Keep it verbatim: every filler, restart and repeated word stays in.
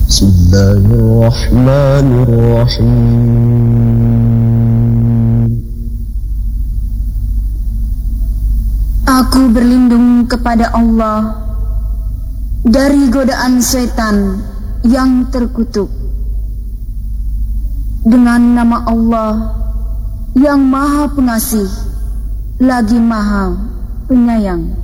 Bismillahirrahmanirrahim. Aku berlindung kepada Allah dari godaan setan yang terkutuk. Dengan nama Allah yang Maha Pengasih lagi Maha Penyayang.